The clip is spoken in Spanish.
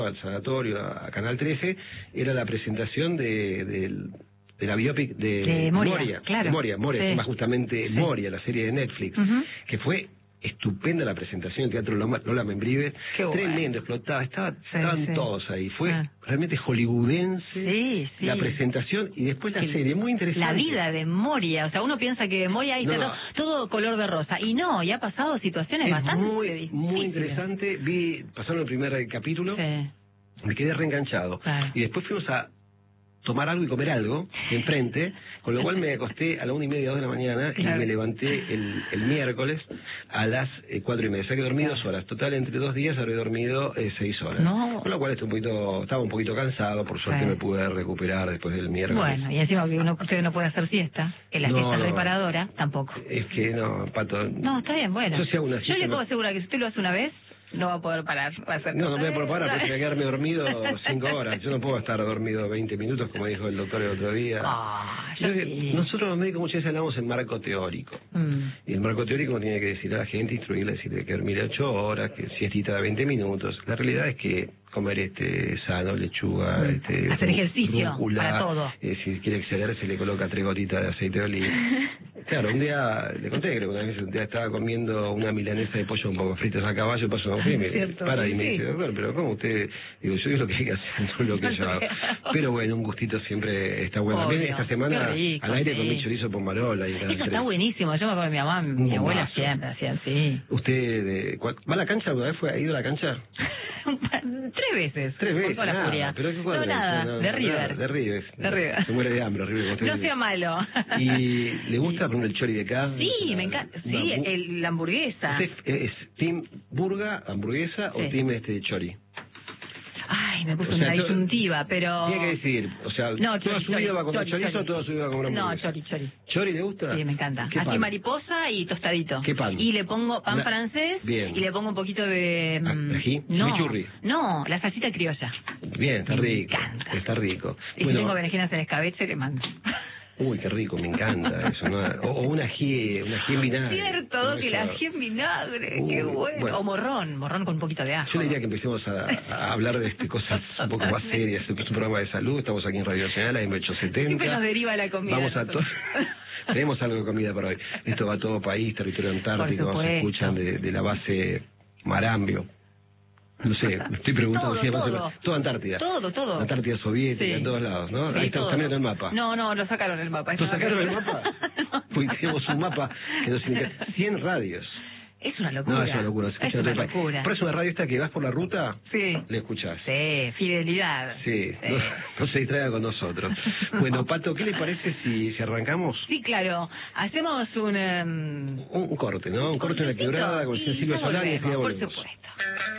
al sanatorio, a Canal 13, era la presentación de la biopic de Moria, claro. de Moria, Sí. más justamente Sí. Moria, la serie de Netflix, que fue estupenda la presentación en Teatro Lola Membrives, tremendo, explotaba, estaban todos ahí, fue realmente hollywoodense la presentación y después la serie, muy interesante. La vida de Moria, o sea, uno piensa que Moria ahí está todo color de rosa, y no, y ha pasado situaciones bastante difíciles. Muy interesante, pasaron el primer capítulo, me quedé reenganchado, y después fuimos a tomar algo y comer algo enfrente, con lo cual me acosté a la 1:30, 2 de la mañana y me levanté el miércoles a las 4:30. O sea que dormí 2 horas. Total, entre 2 días habré dormido 6 horas. Con lo cual estaba un poquito cansado, por suerte me pude recuperar después del miércoles. Bueno, y encima que usted no puede hacer siesta, que la siesta es reparadora, tampoco. Es que no, Pato. No, está bien, bueno. Yo le puedo asegurar que si usted lo hace una vez, no va a poder parar. No voy a poder parar porque voy a quedarme dormido 5 horas. Yo no puedo estar dormido 20 minutos, como dijo el doctor el otro día. Nosotros los médicos muchas veces hablamos en marco teórico. Y el marco teórico uno tiene que decir a la gente, instruirle, decirle que dormir 8 horas, que siestita de 20 minutos. La realidad es que comer sano, lechuga, hacer ejercicio, rúcula, para todo. Si quiere exceder, se le coloca 3 gotitas de aceite de oliva. Claro, un día, le conté, creo que una vez un día estaba comiendo una milanesa de pollo un poco fritas a caballo, pasó un film, para y me dice, doctor, pero ¿cómo usted? Digo, yo es lo que hay que hacer, no lo que yo hago. Pero bueno, un gustito siempre está bueno. También esta semana rico, al aire con mi chorizo pomarola. Eso está buenísimo, yo me acuerdo de mi mamá, mi abuela siempre hacían así. ¿Usted va a la cancha alguna vez? ¿Ha ido a la cancha? 3 veces. 3 veces. Por la furia. ¿Pero qué cuadro? No, de River. De River. De River. Se muere de hambre, River. No sea malo. ¿Y le gusta poner el chori de acá? Sí, me encanta. Sí, la hamburguesa. ¿Es team burga, hamburguesa o team chori? Ay, me puse una disyuntiva, pero... Tiene que decir, o sea, ¿toda su vida va a comer chorizo o toda su vida va a comer hamburguesa? No, chori. ¿Chori le gusta? Sí, me encanta. Así mariposa y tostadito. ¿Qué pan? Y le pongo pan francés. Bien. Y le pongo un poquito de... ¿Ají? ¿Chimichurri? No, la salsita criolla. Bien, está rico. Me encanta. Está rico. Y si tengo berenjenas en escabeche, le mando. Uy, qué rico, me encanta eso, ¿no? O un ají en vinagre. Cierto, que el ají en vinagre, qué bueno. O morrón con un poquito de ajo. Yo diría que empecemos a hablar de cosas un poco más serias. Este es un programa de salud, estamos aquí en Radio Nacional, en 870. Siempre nos deriva la comida. Vamos a todos. Tenemos algo de comida para hoy. Esto va a todo país, territorio antártico, se escuchan de la base Marambio. No sé, me estoy preguntando si es toda Antártida. Todo. Antártida soviética, en todos lados, ¿no? Ahí está también en el mapa. No, lo sacaron el mapa. ¿Lo sacaron el mapa? Pues tenemos un mapa que nos indica 100 radios. Es una locura. No, es una locura. Es una locura. Por eso la radio esta que vas por la ruta, le escuchás. Sí, fidelidad. Sí. No se distraiga con nosotros. Bueno, Pato, ¿qué le parece si arrancamos? Sí, claro. Hacemos un corte, ¿no? Un corte en la quebrada con Silvia Solari y por supuesto.